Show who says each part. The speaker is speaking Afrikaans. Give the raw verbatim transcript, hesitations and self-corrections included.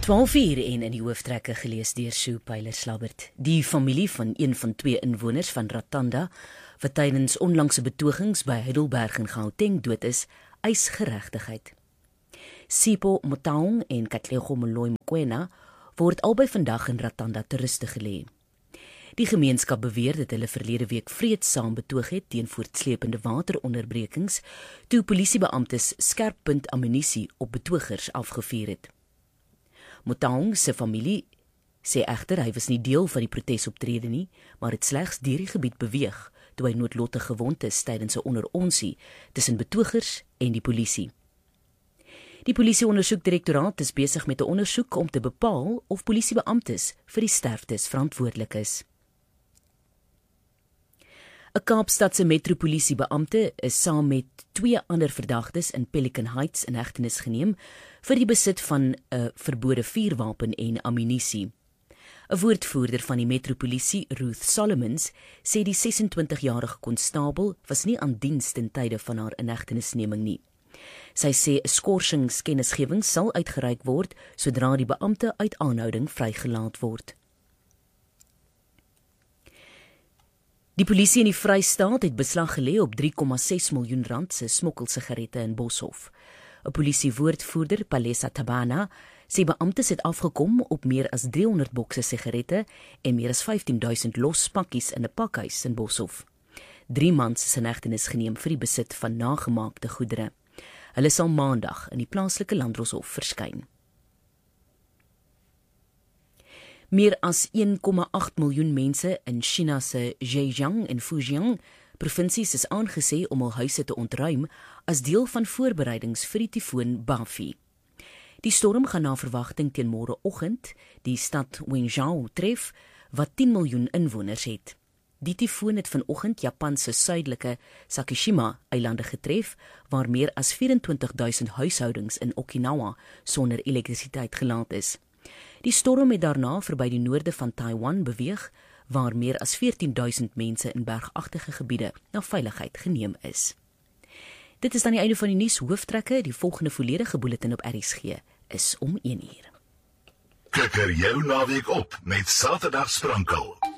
Speaker 1: twaalf uur en in die hooftrekke gelees deur Sue Pyler-Slabbert. Die familie van een van twee inwoners van Ratanda, wat tydens onlangse betogings by Heidelberg in Gauteng dood is, eis geregtigheid. Sipho Motaung en Katlego Moloi Mokoena word albei vandag in Ratanda te ruste gelê. Die gemeenskap beweer dat hulle verlede week vreedsaam betoog het teen voortsleepende wateronderbrekings toe polisiebeamptes skerppunt ammunisie op betogers afgevuur het. Motaung se familie sê egter hy was nie deel van die protesoptrede nie, maar het slegs deur die gebied beweeg toe hy noodlottig gewond is tydens 'n onderonsie tussen betogers en die polisie. Die polisieondersoekdirektoraat is besig met 'n ondersoek om te bepaal of polisiebeamptes vir die sterftes verantwoordelik is. 'n Kaapstadse metropolisiebeampte is saam met twee ander verdagtes in Pelican Heights in hegtenis geneem vir die besit van 'n verbode vuurwapen en ammunisie. 'n Woordvoerder van die metropolisie, Ruth Solomons, sê die sesentwintigjarige konstabel was nie aan diens ten tye van haar inhegtenisneming nie. Sy sê 'n skorsingskennisgewing sal uitgereik word sodra die beampte uit aanhouding vrygelaat word. Die polisie in die Vrystaat het beslag gelê op drie komma ses miljoen rand se smokkelsigarette in Boshoff. 'n Polisiewoordvoerder, Palesa Tabana, sê beamptes het afgekom op meer as driehonderd bokse sigarette en meer as vyftien duisend los pakkies in 'n pakhuis in Boshoff. Drie mans is in hegtenis geneem vir die besit van nagemaakte goedere. Hulle sal maandag in die plaaslike landdroshof verskyn. Meer as een komma agt miljoen mense in China se Zhejiang en Fujian provinsies is aangesê om hul huise te ontruim as deel van voorbereidings vir die tifoon Bafi. Die storm gaan na verwagting teen môreoggend die stad Wenzhou tref, wat tien miljoen inwoners het. Die tifoon het vanoggend Japan se suidelike Sakishima-eilande getref, waar meer as vyf-en-twintig duisend huishoudings in Okinawa sonder elektrisiteit gelaat is. Die storm het daarna verby die noorde van Taiwan beweeg, waar meer as veertien duisend mense in bergagtige gebiede na veiligheid geneem is. Dit is dan die einde van die nuus hooftrekke. Die volgende volledige bulletin op R S G is om een uur.
Speaker 2: Kikker jou naweek op met Saterdag Sprankel.